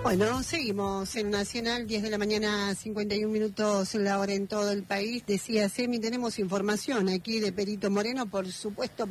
Bueno, seguimos en Nacional, 10 de la mañana, 51 minutos la hora en todo el país. Decía Semi, tenemos información aquí de Perito Moreno, por supuesto.